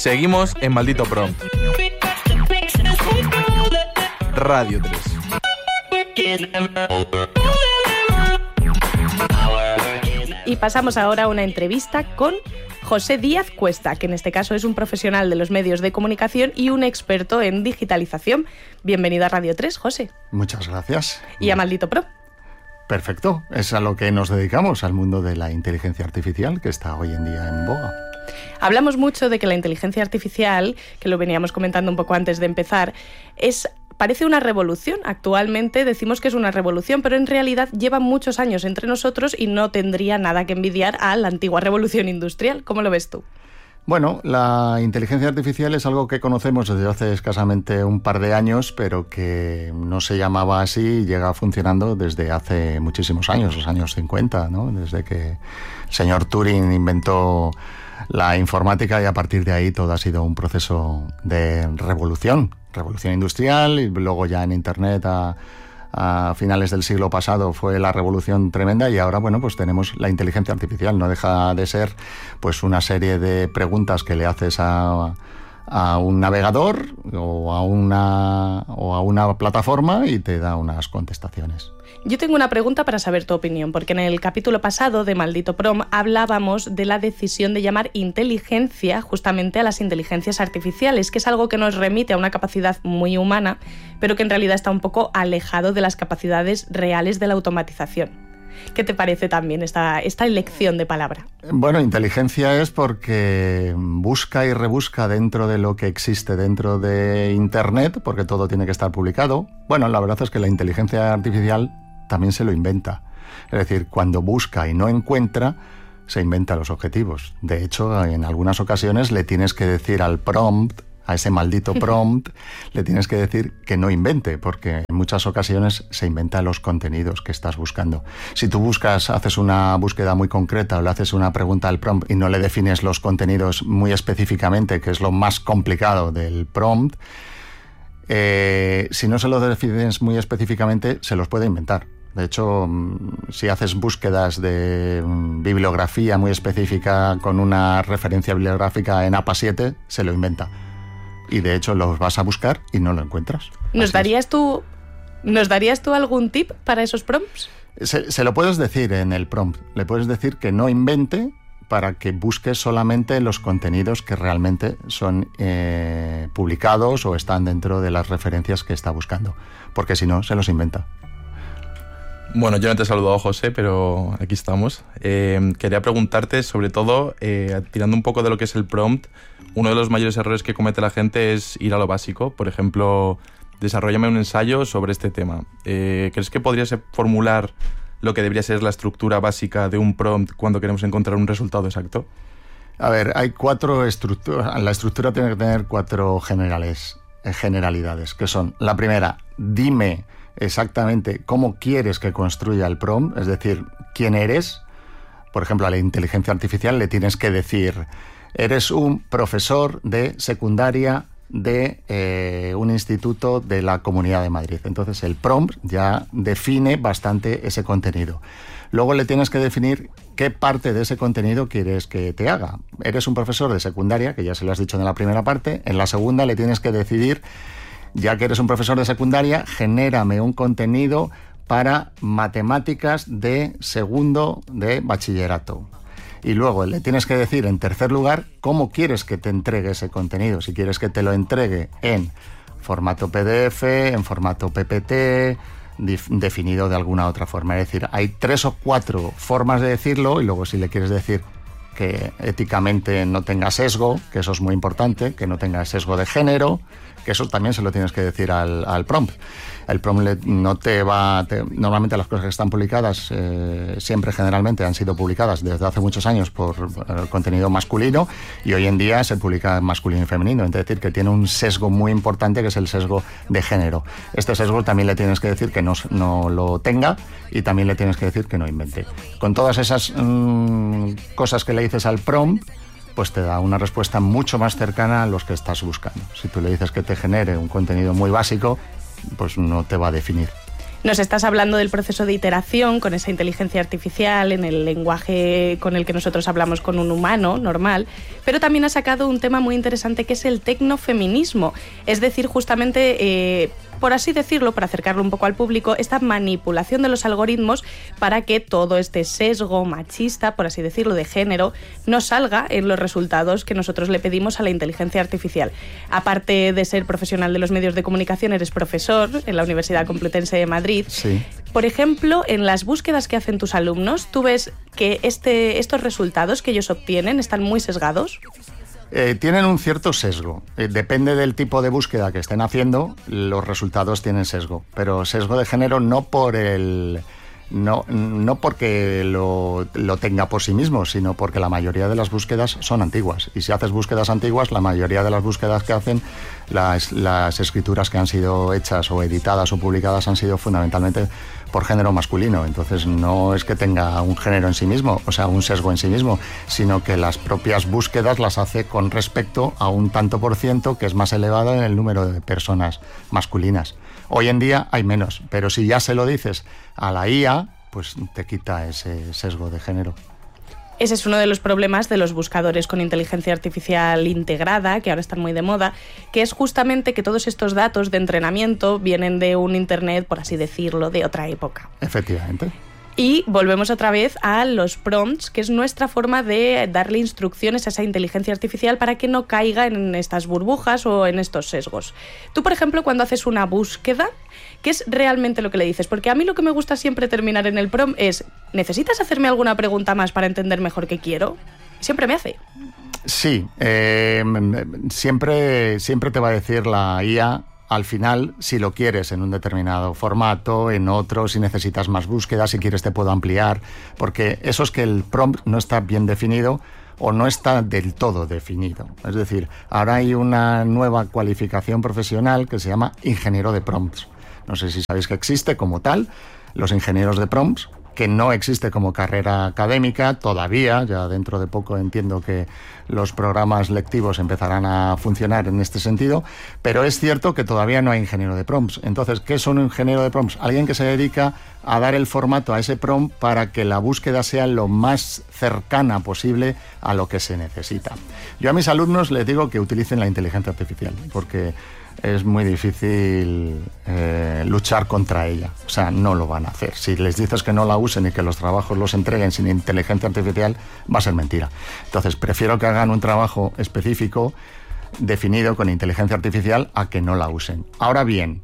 Seguimos en Maldito Prompt. Radio 3. Y pasamos ahora a una entrevista con José Díaz Cuesta, que en este caso es un profesional de los medios de comunicación y un experto en digitalización. Bienvenido a Radio 3, José. Muchas gracias. Y a Maldito Pro. Perfecto, es a lo que nos dedicamos, al mundo de la inteligencia artificial, que está hoy en día en boga. Hablamos mucho de que la inteligencia artificial, que lo veníamos comentando un poco antes de empezar, parece una revolución. Actualmente decimos que es una revolución, pero en realidad lleva muchos años entre nosotros y no tendría nada que envidiar a la antigua revolución industrial. ¿Cómo lo ves tú? Bueno, la inteligencia artificial es algo que conocemos desde hace escasamente un par de años, pero que no se llamaba así y llega funcionando desde hace muchísimos años, los años 50, ¿no? Desde que el señor Turing inventó la informática y a partir de ahí todo ha sido un proceso de revolución industrial, y luego ya en Internet a finales del siglo pasado fue la revolución tremenda, y ahora, bueno, pues tenemos la inteligencia artificial. No deja de ser pues una serie de preguntas que le haces a un navegador o a una plataforma y te da unas contestaciones. Yo tengo una pregunta para saber tu opinión, porque en el capítulo pasado de Maldito Prom hablábamos de la decisión de llamar inteligencia justamente a las inteligencias artificiales, que es algo que nos remite a una capacidad muy humana, pero que en realidad está un poco alejado de las capacidades reales de la automatización. ¿Qué te parece también esta elección de palabra? Bueno, inteligencia es porque busca y rebusca dentro de lo que existe dentro de Internet, porque todo tiene que estar publicado. Bueno, la verdad es que la inteligencia artificial también se lo inventa. Es decir, cuando busca y no encuentra, se inventa los objetivos. De hecho, en algunas ocasiones le tienes que decir al prompt, a ese maldito prompt, le tienes que decir que no invente, porque en muchas ocasiones se inventa los contenidos que estás buscando. Si tú haces una búsqueda muy concreta o le haces una pregunta al prompt y no le defines los contenidos muy específicamente, que es lo más complicado del prompt, si no se los defines muy específicamente, se los puede inventar. De hecho, si haces búsquedas de bibliografía muy específica con una referencia bibliográfica en APA 7, se lo inventa. Y de hecho los vas a buscar y no lo encuentras. ¿Nos darías tú algún tip para esos prompts? Se lo puedes decir en el prompt. Le puedes decir que no invente, para que busque solamente los contenidos que realmente son publicados o están dentro de las referencias que está buscando. Porque si no, se los inventa. Bueno, yo no te he saludado, José, pero aquí estamos. Quería preguntarte, sobre todo, tirando un poco de lo que es el prompt, uno de los mayores errores que comete la gente es ir a lo básico. Por ejemplo, desarróllame un ensayo sobre este tema. ¿Crees que podrías formular lo que debería ser la estructura básica de un prompt cuando queremos encontrar un resultado exacto? A ver, hay 4 estructuras. La estructura tiene que tener 4 generalidades, que son: la primera, dime exactamente cómo quieres que construya el prompt, es decir, quién eres. Por ejemplo, a la inteligencia artificial le tienes que decir: eres un profesor de secundaria de un instituto de la Comunidad de Madrid. Entonces el prompt ya define bastante ese contenido. Luego le tienes que definir qué parte de ese contenido quieres que te haga. Eres un profesor de secundaria, que ya se lo has dicho en la primera parte. En la segunda le tienes que decidir: ya que eres un profesor de secundaria, genérame un contenido para matemáticas de segundo de bachillerato. Y luego le tienes que decir, en tercer lugar, cómo quieres que te entregue ese contenido. Si quieres que te lo entregue en formato PDF, en formato PPT, definido de alguna otra forma. Es decir, hay 3 o 4 formas de decirlo, y luego si le quieres decir que éticamente no tenga sesgo, que eso es muy importante, que no tenga sesgo de género, que eso también se lo tienes que decir al prompt. El prompt no te va... Normalmente las cosas que están publicadas siempre generalmente han sido publicadas desde hace muchos años por contenido masculino, y hoy en día se publica masculino y femenino, es decir, que tiene un sesgo muy importante, que es el sesgo de género. Este sesgo también le tienes que decir que no lo tenga, y también le tienes que decir que no invente. Con todas esas cosas que le dices al prompt, pues te da una respuesta mucho más cercana a los que estás buscando. Si tú le dices que te genere un contenido muy básico, pues no te va a definir. Nos estás hablando del proceso de iteración con esa inteligencia artificial en el lenguaje con el que nosotros hablamos con un humano normal, pero también has sacado un tema muy interesante que es el tecnofeminismo, es decir, justamente, por así decirlo, para acercarlo un poco al público, esta manipulación de los algoritmos para que todo este sesgo machista, por así decirlo, de género, no salga en los resultados que nosotros le pedimos a la inteligencia artificial. Aparte de ser profesional de los medios de comunicación, eres profesor en la Universidad Complutense de Madrid. Sí. Por ejemplo, en las búsquedas que hacen tus alumnos, ¿tú ves que estos resultados que ellos obtienen están muy sesgados? Tienen un cierto sesgo. Depende del tipo de búsqueda que estén haciendo, los resultados tienen sesgo. Pero sesgo de género no porque lo tenga por sí mismo, sino porque la mayoría de las búsquedas son antiguas. Y si haces búsquedas antiguas, la mayoría de las búsquedas que hacen, las escrituras que han sido hechas o editadas o publicadas han sido fundamentalmente por género masculino. Entonces no es que tenga un género en sí mismo, o sea, un sesgo en sí mismo, sino que las propias búsquedas las hace con respecto a un tanto por ciento que es más elevado en el número de personas masculinas. Hoy en día hay menos, pero si ya se lo dices a la IA, pues te quita ese sesgo de género. Ese es uno de los problemas de los buscadores con inteligencia artificial integrada, que ahora están muy de moda, que es justamente que todos estos datos de entrenamiento vienen de un Internet, por así decirlo, de otra época. Efectivamente. Y volvemos otra vez a los prompts, que es nuestra forma de darle instrucciones a esa inteligencia artificial para que no caiga en estas burbujas o en estos sesgos. Tú, por ejemplo, cuando haces una búsqueda, ¿qué es realmente lo que le dices? Porque a mí lo que me gusta siempre terminar en el prompt es: ¿necesitas hacerme alguna pregunta más para entender mejor qué quiero? Siempre me hace. Sí, siempre te va a decir la IA, al final, si lo quieres en un determinado formato, en otro, si necesitas más búsquedas, si quieres te puedo ampliar, porque eso es que el prompt no está bien definido o no está del todo definido. Es decir, ahora hay una nueva cualificación profesional que se llama ingeniero de prompts. No sé si sabéis que existe como tal, los ingenieros de prompts, que no existe como carrera académica todavía. Ya dentro de poco entiendo que los programas lectivos empezarán a funcionar en este sentido, pero es cierto que todavía no hay ingeniero de prompts. Entonces, ¿qué es un ingeniero de prompts? Alguien que se dedica a dar el formato a ese prompt para que la búsqueda sea lo más cercana posible a lo que se necesita. Yo a mis alumnos les digo que utilicen la inteligencia artificial, porque es muy difícil luchar contra ella. O sea, no lo van a hacer. Si les dices que no la usen y que los trabajos los entreguen sin inteligencia artificial, va a ser mentira. Entonces, prefiero que hagan un trabajo específico, definido con inteligencia artificial, a que no la usen. Ahora bien,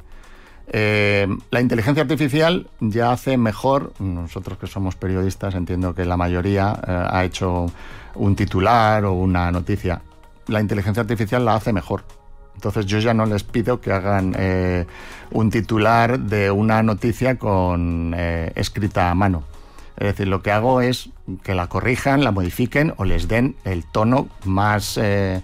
la inteligencia artificial ya hace mejor. Nosotros que somos periodistas, entiendo que la mayoría ha hecho un titular o una noticia. La inteligencia artificial la hace mejor. Entonces yo ya no les pido que hagan un titular de una noticia con escrita a mano. Es decir, lo que hago es que la corrijan, la modifiquen o les den el tono más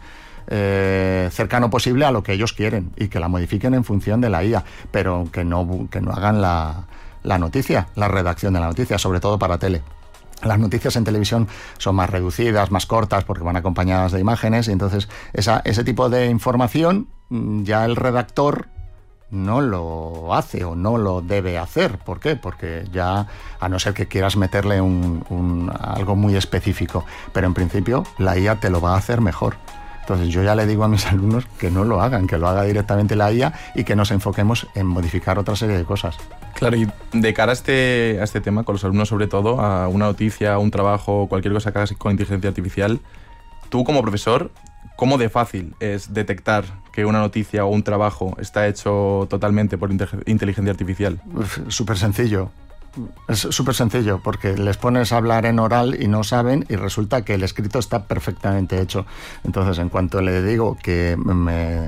cercano posible a lo que ellos quieren y que la modifiquen en función de la IA, pero que no hagan la noticia, la redacción de la noticia, sobre todo para tele. Las noticias en televisión son más reducidas, más cortas, porque van acompañadas de imágenes, y entonces ese tipo de información ya el redactor no lo hace o no lo debe hacer. ¿Por qué? Porque ya, a no ser que quieras meterle algo muy específico, pero en principio la IA te lo va a hacer mejor. Entonces yo ya le digo a mis alumnos que no lo hagan, que lo haga directamente la IA y que nos enfoquemos en modificar otra serie de cosas. Claro, y de cara a este tema, con los alumnos sobre todo, a una noticia, un trabajo, cualquier cosa que hagas con inteligencia artificial, tú como profesor, ¿cómo de fácil es detectar que una noticia o un trabajo está hecho totalmente por inteligencia artificial? Súper sencillo. Es súper sencillo, porque les pones a hablar en oral y no saben, y resulta que el escrito está perfectamente hecho. Entonces, en cuanto le digo que me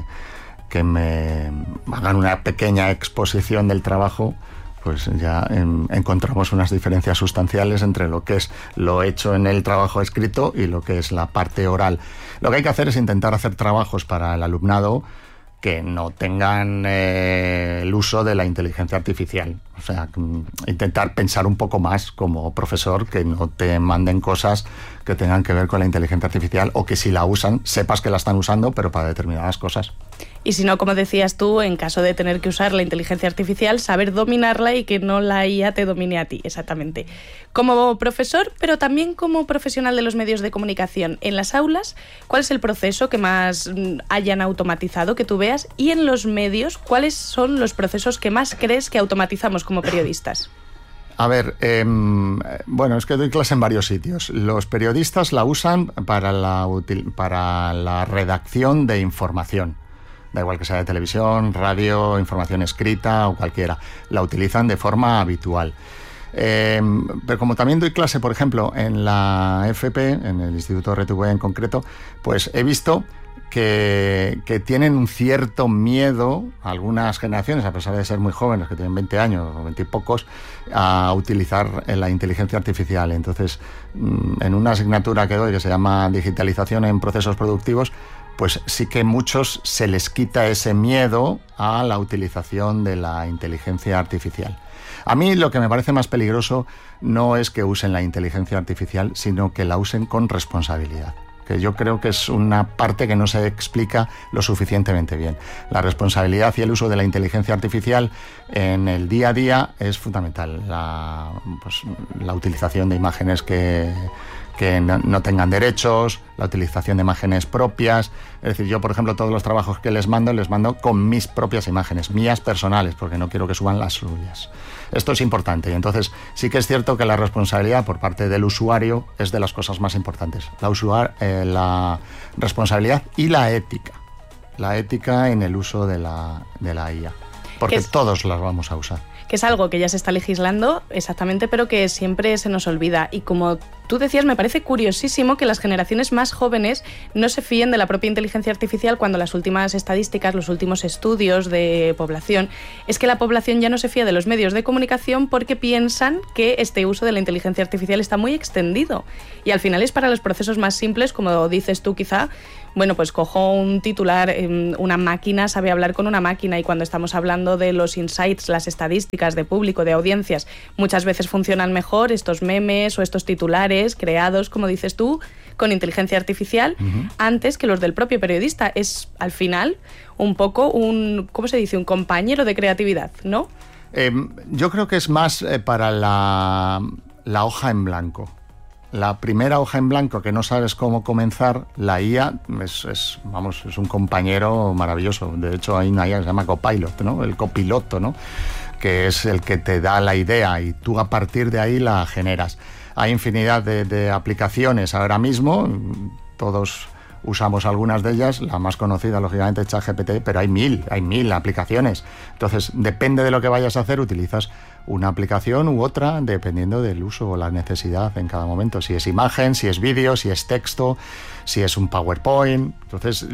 hagan una pequeña exposición del trabajo, pues ya encontramos unas diferencias sustanciales entre lo que es lo hecho en el trabajo escrito y lo que es la parte oral. Lo que hay que hacer es intentar hacer trabajos para el alumnado que no tengan el uso de la inteligencia artificial. O sea, intentar pensar un poco más como profesor, que no te manden cosas que tengan que ver con la inteligencia artificial, o que si la usan, sepas que la están usando, pero para determinadas cosas. Y si no, como decías tú, en caso de tener que usar la inteligencia artificial, saber dominarla y que no la IA te domine a ti, exactamente. Como profesor, pero también como profesional de los medios de comunicación, en las aulas, ¿cuál es el proceso que más hayan automatizado, que tú veas? Y en los medios, ¿cuáles son los procesos que más crees que automatizamos como periodistas? A ver, bueno, es que doy clase en varios sitios. Los periodistas la usan para la redacción de información. Da igual que sea de televisión, radio, información escrita o cualquiera. La utilizan de forma habitual. Pero como también doy clase, por ejemplo, en la FP, en el Instituto RTV en concreto, pues he visto que tienen un cierto miedo, algunas generaciones, a pesar de ser muy jóvenes, que tienen 20 años o 20 y pocos, a utilizar la inteligencia artificial. Entonces, en una asignatura que doy que se llama Digitalización en Procesos Productivos, pues sí que muchos se les quita ese miedo a la utilización de la inteligencia artificial. A mí lo que me parece más peligroso no es que usen la inteligencia artificial, sino que la usen con responsabilidad, que yo creo que es una parte que no se explica lo suficientemente bien. La responsabilidad y el uso de la inteligencia artificial en el día a día es fundamental. La utilización de imágenes que no tengan derechos, la utilización de imágenes propias. Es decir, yo, por ejemplo, todos los trabajos que les mando con mis propias imágenes, mías personales, porque no quiero que suban las suyas. Esto es importante. Y entonces sí que es cierto que la responsabilidad por parte del usuario es de las cosas más importantes. La responsabilidad y la ética. La ética en el uso de la IA. Porque todos las vamos a usar. Que es algo que ya se está legislando, exactamente, pero que siempre se nos olvida. Y como tú decías, me parece curiosísimo que las generaciones más jóvenes no se fíen de la propia inteligencia artificial cuando las últimas estadísticas, los últimos estudios de población, es que la población ya no se fía de los medios de comunicación porque piensan que este uso de la inteligencia artificial está muy extendido. Y al final es para los procesos más simples, como dices tú quizá, bueno, pues cojo un titular, una máquina sabe hablar con una máquina, y cuando estamos hablando de los insights, las estadísticas de público, de audiencias, muchas veces funcionan mejor estos memes o estos titulares creados, como dices tú, con inteligencia artificial, antes que los del propio periodista. Es, al final, un poco ¿cómo se dice? Un compañero de creatividad, ¿no? Yo creo que es más para la hoja en blanco. La primera hoja en blanco que no sabes cómo comenzar, la IA es un compañero maravilloso. De hecho, hay una IA que se llama Copilot, ¿no? El copiloto, ¿no? Que es el que te da la idea y tú a partir de ahí la generas. Hay infinidad de aplicaciones ahora mismo, todos usamos algunas de ellas, la más conocida lógicamente es ChatGPT, pero hay mil aplicaciones. Entonces, depende de lo que vayas a hacer, utilizas una aplicación u otra, dependiendo del uso o la necesidad en cada momento. Si es imagen, si es vídeo, si es texto, si es un PowerPoint. Entonces,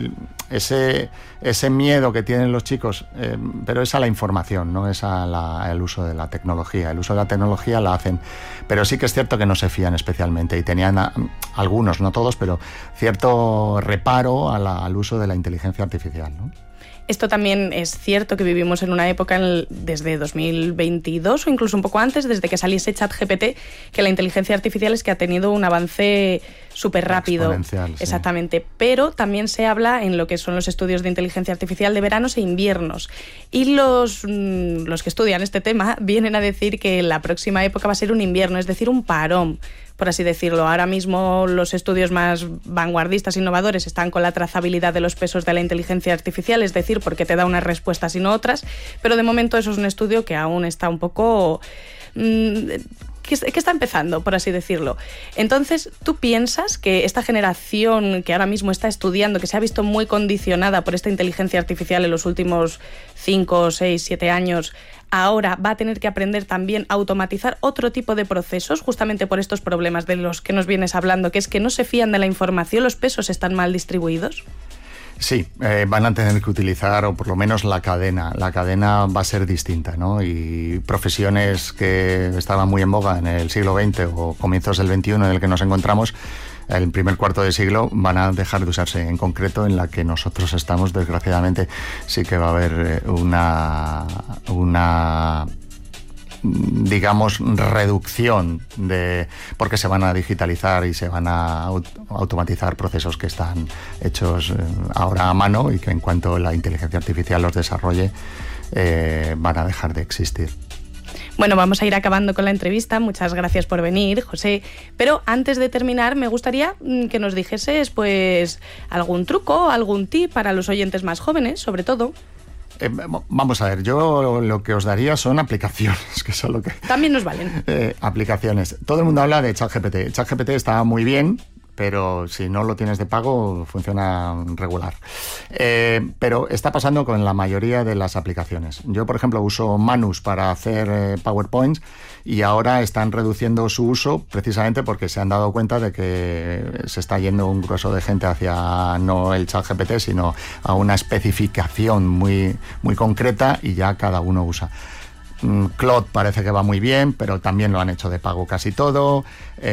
ese miedo que tienen los chicos, pero es a la información, no es al uso de la tecnología. El uso de la tecnología la hacen, pero sí que es cierto que no se fían especialmente y tenían algunos, no todos, pero cierto reparo al uso de la inteligencia artificial, ¿no? Esto también es cierto, que vivimos en una época desde 2022 o incluso un poco antes, desde que saliese ChatGPT, que la inteligencia artificial es que ha tenido un avance súper rápido. Exponencial, sí. Exactamente. Pero también se habla en lo que son los estudios de inteligencia artificial de veranos e inviernos. Y los que estudian este tema vienen a decir que la próxima época va a ser un invierno, es decir, un parón, por así decirlo. Ahora mismo los estudios más vanguardistas, innovadores, están con la trazabilidad de los pesos de la inteligencia artificial, es decir, porque te da unas respuestas y no otras, pero de momento eso es un estudio que aún está un poco que está empezando, por así decirlo. Entonces, ¿tú piensas que esta generación que ahora mismo está estudiando, que se ha visto muy condicionada por esta inteligencia artificial en los últimos 5, 6, 7 años, ahora va a tener que aprender también a automatizar otro tipo de procesos, justamente por estos problemas de los que nos vienes hablando, que es que no se fían de la información, los pesos están mal distribuidos? Sí, van a tener que utilizar, o por lo menos la cadena. La cadena va a ser distinta, ¿no? Y profesiones que estaban muy en boga en el siglo XX o comienzos del XXI en el que nos encontramos, el primer cuarto de siglo, van a dejar de usarse. En concreto, en la que nosotros estamos, desgraciadamente, sí que va a haber digamos, reducción porque se van a digitalizar y se van a automatizar procesos que están hechos ahora a mano y que en cuanto la inteligencia artificial los desarrolle van a dejar de existir. Bueno, vamos a ir acabando con la entrevista. Muchas gracias por venir, José. Pero antes de terminar, me gustaría que nos dijeses, pues, algún truco, algún tip para los oyentes más jóvenes, sobre todo. Vamos a ver, yo lo que os daría son aplicaciones, que son lo que... También nos valen. Aplicaciones. Todo el mundo habla de ChatGPT. ChatGPT está muy bien, pero si no lo tienes de pago, funciona regular. Pero está pasando con la mayoría de las aplicaciones. Yo, por ejemplo, uso Manus para hacer PowerPoints y ahora están reduciendo su uso precisamente porque se han dado cuenta de que se está yendo un grueso de gente hacia no el ChatGPT, sino a una especificación muy, muy concreta y ya cada uno usa. Claude parece que va muy bien, pero también lo han hecho de pago casi todo.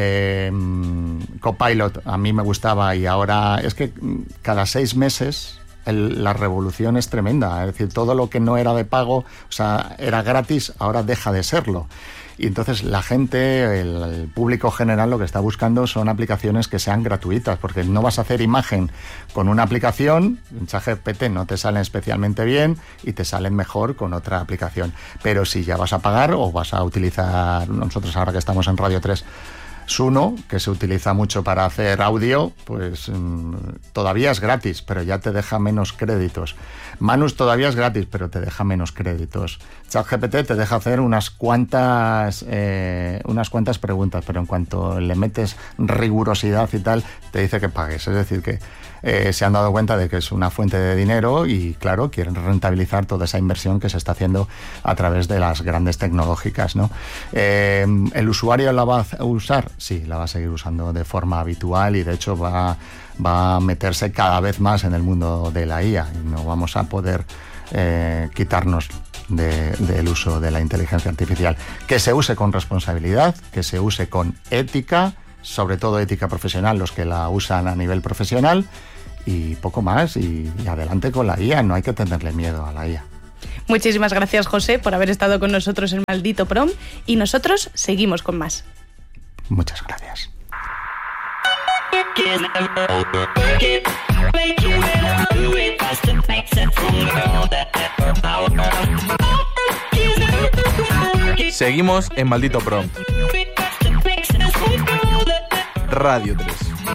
Copilot a mí me gustaba y ahora es que cada 6 meses la revolución es tremenda. Es decir, todo lo que no era de pago, o sea, era gratis, ahora deja de serlo. Y entonces la gente, el público general, lo que está buscando son aplicaciones que sean gratuitas, porque no vas a hacer imagen con una aplicación, en ChatGPT no te salen especialmente bien y te salen mejor con otra aplicación. Pero si ya vas a pagar o vas a utilizar, nosotros ahora que estamos en Radio 3, Suno, que se utiliza mucho para hacer audio, pues todavía es gratis, pero ya te deja menos créditos. Manus todavía es gratis, pero te deja menos créditos. ChatGPT te deja hacer unas cuantas preguntas, pero en cuanto le metes rigurosidad y tal, te dice que pagues. Es decir, que se han dado cuenta de que es una fuente de dinero y, claro, quieren rentabilizar toda esa inversión que se está haciendo a través de las grandes tecnológicas, ¿no? ¿El usuario la va a usar? Sí, la va a seguir usando de forma habitual y, de hecho, va a meterse cada vez más en el mundo de la IA y no vamos a poder quitarnos del uso de la inteligencia artificial. Que se use con responsabilidad, que se use con ética, sobre todo ética profesional, los que la usan a nivel profesional, y poco más, y adelante con la IA, no hay que tenerle miedo a la IA. Muchísimas gracias, José, por haber estado con nosotros en Maldito Prom, y nosotros seguimos con más. Muchas gracias. Seguimos en Maldito Prom. Radio 3.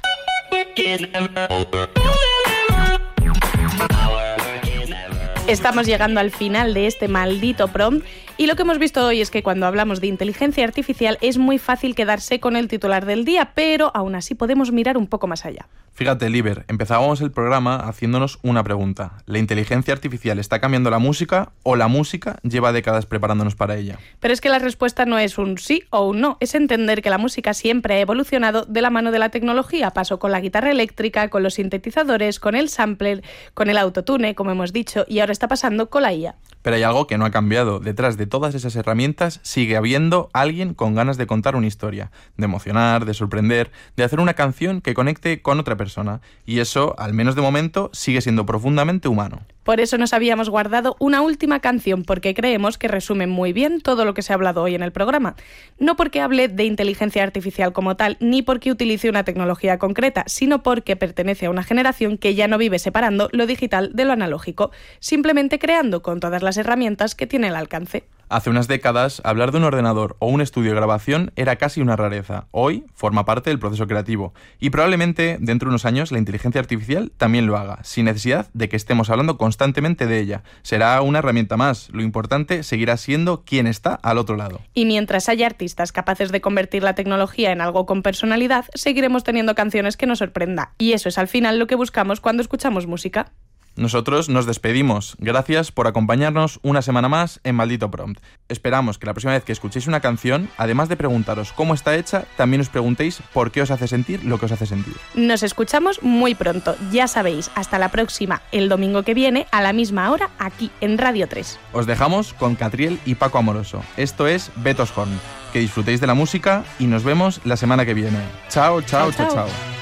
Estamos llegando al final de este Maldito Prom y lo que hemos visto hoy es que cuando hablamos de inteligencia artificial es muy fácil quedarse con el titular del día, pero aún así podemos mirar un poco más allá. Fíjate, Liber, empezábamos el programa haciéndonos una pregunta. ¿La inteligencia artificial está cambiando la música o la música lleva décadas preparándonos para ella? Pero es que la respuesta no es un sí o un no, es entender que la música siempre ha evolucionado de la mano de la tecnología. Pasó con la guitarra eléctrica, con los sintetizadores, con el sampler, con el autotune, como hemos dicho, y ahora está pasando con la IA. Pero hay algo que no ha cambiado. Detrás de todas esas herramientas sigue habiendo alguien con ganas de contar una historia, de emocionar, de sorprender, de hacer una canción que conecte con otra persona. Y eso, al menos de momento, sigue siendo profundamente humano. Por eso nos habíamos guardado una última canción, porque creemos que resume muy bien todo lo que se ha hablado hoy en el programa. No porque hable de inteligencia artificial como tal, ni porque utilice una tecnología concreta, sino porque pertenece a una generación que ya no vive separando lo digital de lo analógico, simplemente creando con todas las herramientas que tiene al alcance. Hace unas décadas, hablar de un ordenador o un estudio de grabación era casi una rareza. Hoy forma parte del proceso creativo. Y probablemente, dentro de unos años, la inteligencia artificial también lo haga, sin necesidad de que estemos hablando constantemente de ella. Será una herramienta más. Lo importante seguirá siendo quién está al otro lado. Y mientras haya artistas capaces de convertir la tecnología en algo con personalidad, seguiremos teniendo canciones que nos sorprenda. Y eso es al final lo que buscamos cuando escuchamos música. Nosotros nos despedimos. Gracias por acompañarnos una semana más en Maldito Prompt. Esperamos que la próxima vez que escuchéis una canción, además de preguntaros cómo está hecha, también os preguntéis por qué os hace sentir lo que os hace sentir. Nos escuchamos muy pronto. Ya sabéis, hasta la próxima, el domingo que viene, a la misma hora, aquí en Radio 3. Os dejamos con Catriel y Paco Amoroso. Esto es Betos Horn. Que disfrutéis de la música y nos vemos la semana que viene. Chao, chao, chao, chao.